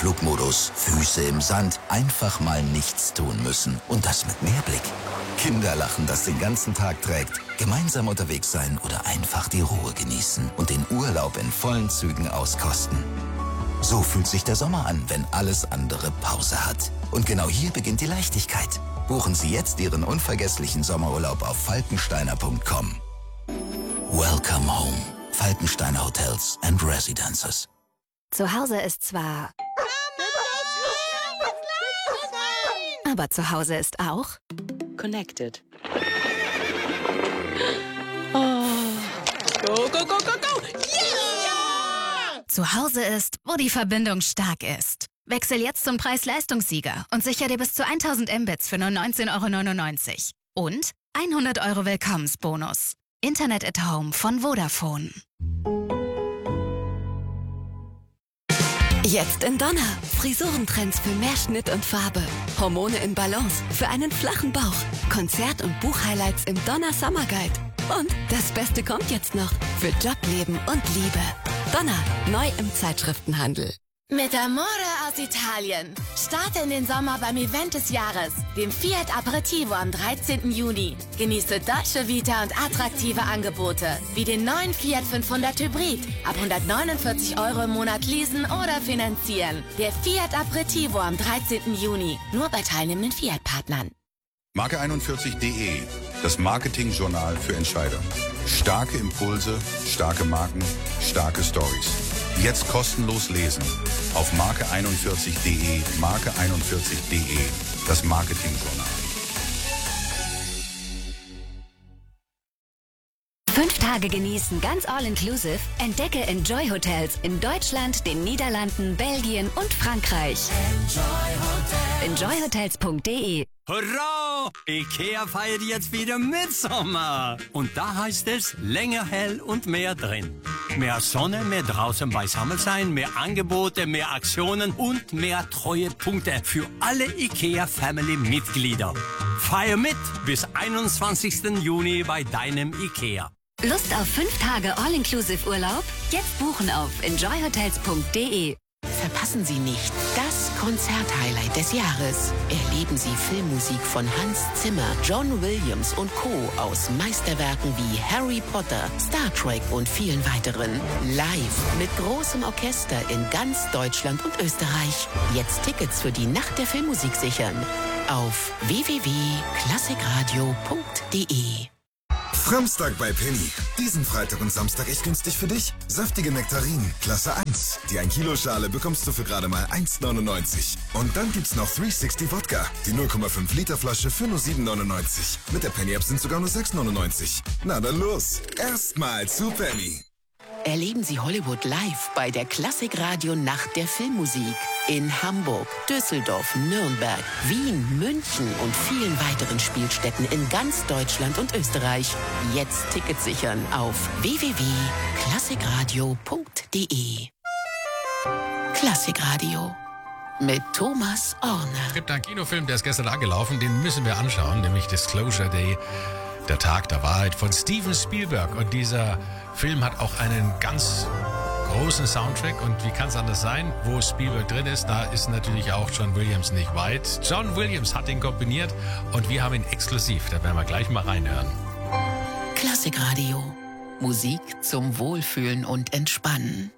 Flugmodus, Füße im Sand, einfach mal nichts tun müssen. Und das mit Mehrblick. Kinderlachen, das den ganzen Tag trägt. Gemeinsam unterwegs sein oder einfach die Ruhe genießen und den Urlaub in vollen Zügen auskosten. So fühlt sich der Sommer an, wenn alles andere Pause hat. Und genau hier beginnt die Leichtigkeit. Buchen Sie jetzt Ihren unvergesslichen Sommerurlaub auf falkensteiner.com. Welcome home. Falkensteiner Hotels and Residences. Zu Hause ist zwar... Aber zu Hause ist auch... Connected. Oh. Go, go, go, go, go! Yeah! Zu Hause ist, wo die Verbindung stark ist. Wechsel jetzt zum Preis-Leistungssieger und sicher dir bis zu 1000 Mbits für nur 19,99 €. Und 100 € Willkommensbonus. Internet at Home von Vodafone. Jetzt in Donner. Frisurentrends für mehr Schnitt und Farbe. Hormone in Balance für einen flachen Bauch. Konzert- und Buchhighlights im Donner Summer Guide. Und das Beste kommt jetzt noch. Für Job, Leben und Liebe. Donner. Neu im Zeitschriftenhandel. Mit Amore aus Italien. Starte in den Sommer beim Event des Jahres, dem Fiat Aperitivo am 13. Juni. Genieße Dolce Vita und attraktive Angebote, wie den neuen Fiat 500 Hybrid. Ab 149 € im Monat leasen oder finanzieren. Der Fiat Aperitivo am 13. Juni. Nur bei teilnehmenden Fiat-Partnern. Marke41.de, das Marketingjournal für Entscheider. Starke Impulse, starke Marken, starke Stories. Jetzt kostenlos lesen auf Marke41.de, Marke41.de, das Marketingjournal. 5 Tage genießen, ganz all-inclusive. Entdecke Enjoy Hotels in Deutschland, den Niederlanden, Belgien und Frankreich. Enjoyhotels.de. Hurra! IKEA feiert jetzt wieder Mitsommer. Und da heißt es länger hell und mehr drin. Mehr Sonne, mehr draußen beisammen sein, mehr Angebote, mehr Aktionen und mehr Treuepunkte für alle IKEA-Family-Mitglieder. Feier mit bis 21. Juni bei deinem IKEA. Lust auf 5 Tage All-Inclusive-Urlaub? Jetzt buchen auf enjoyhotels.de. Verpassen Sie nicht das Konzerthighlight des Jahres. Erleben Sie Filmmusik von Hans Zimmer, John Williams und Co. aus Meisterwerken wie Harry Potter, Star Trek und vielen weiteren. Live mit großem Orchester in ganz Deutschland und Österreich. Jetzt Tickets für die Nacht der Filmmusik sichern. Auf www.klassikradio.de. Samstag bei Penny. Diesen Freitag und Samstag echt günstig für dich. Saftige Nektarinen, Klasse 1. Die 1 Kilo Schale bekommst du für gerade mal 1,99. Und dann gibt's noch 360 Wodka. Die 0,5 Liter Flasche für nur 7,99. Mit der Penny App sind sogar nur 6,99. Na dann los. Erstmal zu Penny. Erleben Sie Hollywood live bei der Klassikradio Nacht der Filmmusik. In Hamburg, Düsseldorf, Nürnberg, Wien, München und vielen weiteren Spielstätten in ganz Deutschland und Österreich. Jetzt Tickets sichern auf www.klassikradio.de. Klassikradio mit Thomas Orner. Es gibt einen Kinofilm, der ist gestern angelaufen, den müssen wir anschauen, nämlich Disclosure Day, der Tag der Wahrheit von Steven Spielberg. Und dieser Film hat auch einen ganz großen Soundtrack. Und wie kann es anders sein? Wo Spielberg drin ist, da ist natürlich auch John Williams nicht weit. John Williams hat ihn komponiert und wir haben ihn exklusiv. Da werden wir gleich mal reinhören. Klassikradio. Musik zum Wohlfühlen und Entspannen.